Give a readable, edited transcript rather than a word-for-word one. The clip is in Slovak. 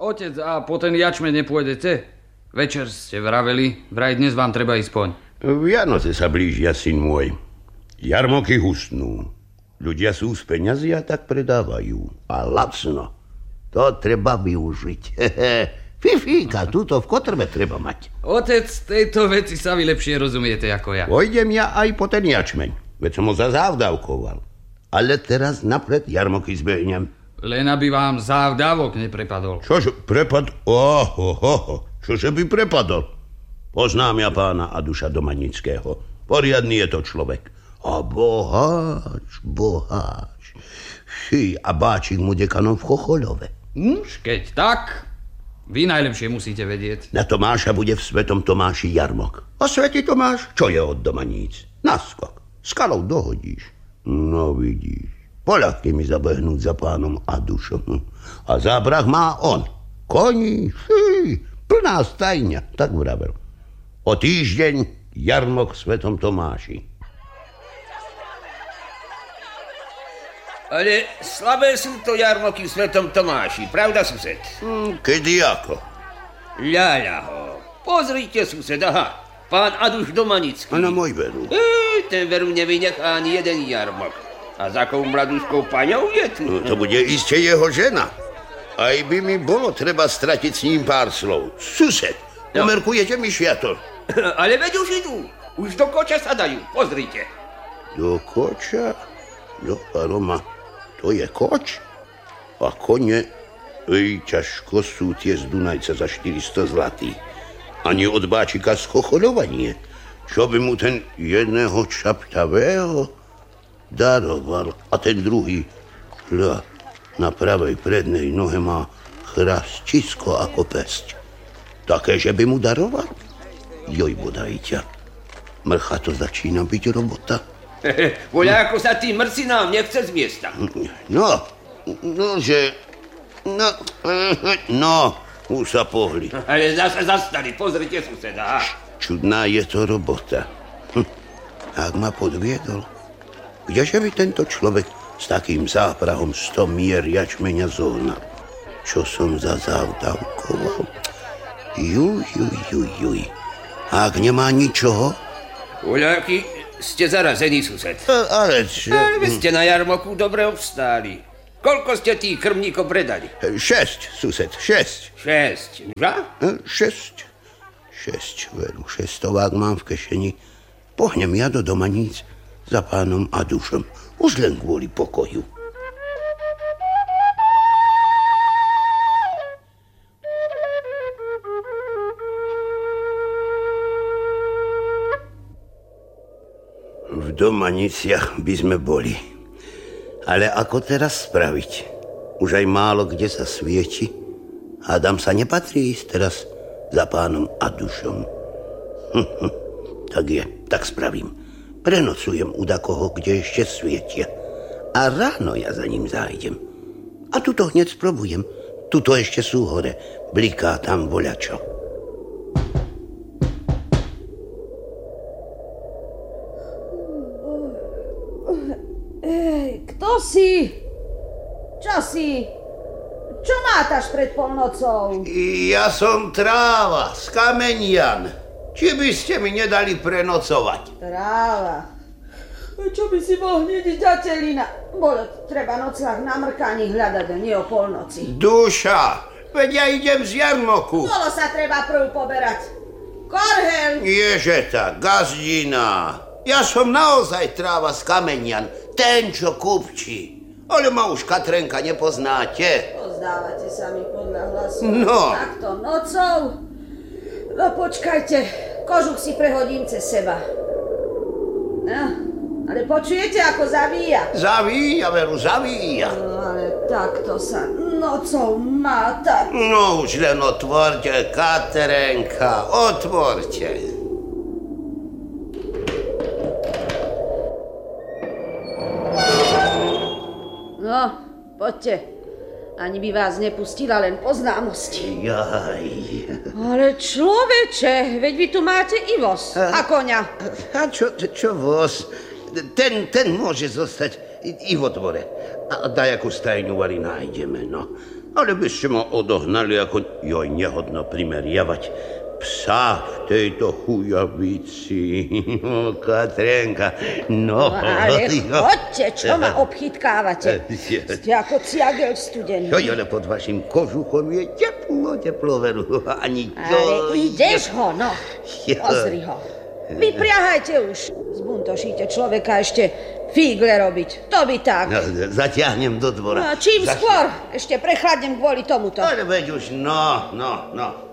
Otec, a po ten jačme nepôjdete? Večer ste vraveli, vraj dnes vám treba ísť poň. Vianoce sa blížia, syn môj. Jarmoky husnú. Ľudia sú z peňazí a tak predávajú. A lacno. To treba využiť. Fifíka, túto v kotrbe treba mať. Otec, tejto veci sa vy lepšie rozumiete ako ja. Pojdem ja aj po ten jačmeň. Veď som ho zazávdavkoval. Ale teraz napred jarmoky zbehnem. Len aby vám závdavok neprepadol. Čože, prepad? Čože by prepadol? Poznám ja pána Aduša Domanického. Poriadny je to človek. A boháč. Fí, a báčik mu dekanom v Chochoľove. Keď tak, vy najlepšie musíte vedieť. Na Tomáša bude v Svetom Tomáši jarmok. A Svätý Tomáš, čo je od Domaníc? Naskok. Skalou dohodíš. No vidíš. Poľadky mi zabehnúť za pánom Adušom. A zábrah má on. Koní, plná stajňa, tak vravel. O týždeň jarmok v Svetom Tomáši. Ale slabé sú to jarmoky v Svetom Tomáši, pravda, sused? Kedy ako? Ľaľaho. Pozrite, sused, aha. Pán Aduš Domanický. A na môj veru. Ten veru nevynechá ani jeden jarmok. A za akou mladúškou paňou je tu? No, to bude iste jeho žena. Aj by mi bolo treba stratiť s ním pár slov. Sused, umerkujete mi šiator? Ale veď už idú. Už do koča sa dajú, pozrite. Do koča? Do paroma. To je koč? A kone? Ťažko sú tie z Dunajca za 400 zlatých. Ani od báčika z Chochoľova nie. Čo by mu ten jedného čaptavého daroval, a ten druhý na pravej prednej nohe má chrastisko ako pesť. Také, že by mu daroval? Joj, bodaj ťa. Mrcha, to začína byť robota. Voľa, ako sa tým mrci nám nechce z miesta. Už sa pohli. Ale zase zastali, pozrite, suseda. Čudná je to robota. Ak ma podviedol, kdeže by tento človek s takým záprahom 100 mier jačmeňa zohnal? Čo som zazávdavkoval? Juj. Ak nemá ničoho? Voľaký, ste zarazení, sused. Ale čo? Vy ste na jarmoku dobre obstáli. Koľko ste tých krmníkov predali? 6, sused, 6. 6, ža? 6, veru, 600 mám v kešeni. Pohnem ja do Domaníc za pánom Adušom. Už len kvôli pokoju. V Domaniciach by sme boli. Ale ako teraz spraviť? Už aj málo kde sa svieti. Hádam sa nepatrí ísť teraz za pánom Adušom. Tak je, tak spravím. Prenocujem u dakoho, kde ešte svietia. A ráno ja za ním zájdem. A tuto hneď sprobujem. Tuto ešte sú hore. Bliká tam voľačo. Kto si? Čo si? Čo mátaš pred polnocou? Ja som Tráva z Kamenian. Či by ste mi nedali prenocovať? Tráva. Čo by si mohol hneď, ďatelina? Bolo treba nocľah na mrkaní hľadať, a nie o polnoci. Duša, veď ja idem z jarmoku. Bolo sa treba prv poberať. Korhel! Ježe tá, gazdina. Ja som naozaj Tráva z Kamenian. Ten, čo kupčí. Ale ma už Katrenka nepoznáte. Pozdávate sa mi podľa hlasu. No. Takto nocou? No počkajte, kožuch si prehodím cez seba. No, ale počujete, ako zavíja? Zavíja, veru, zavíja. No, ale takto sa nocou máta. No už len otvorte, Katrenka, otvorte. No, poďte. Ani by vás nepustila len po známosti. Jaj. Ale človeče, veď vy tu máte i voz a koňa. A čo voz? Ten môže zostať i vo dvore. A dajakú stajňu vari nájdeme, no. Ale byście ma odohnali jako... Joj, niehodno primeriawać psa w tejto chujowici. O, Katrenka, no. Ale chodźcie, čo ma obchytkávate? Ste ako ciagel studený. Joj, ale pod waszym kożuchom je ciepło veru. Ani Ale ideš ho, no. Pozri ho. Vypriahajte už. Zbuntošíte človeka ešte figle robiť. To by tak. No, zaťahnem do dvora. No, čím skôr. Ešte prechladnem kvôli tomuto. Ale veď už, no.